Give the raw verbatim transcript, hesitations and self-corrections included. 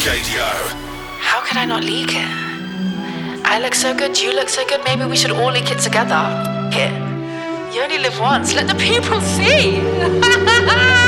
Radio. How could I not leak it? I look so good, you look so good, maybe we should all leak it together. It. You only live once, let the people see!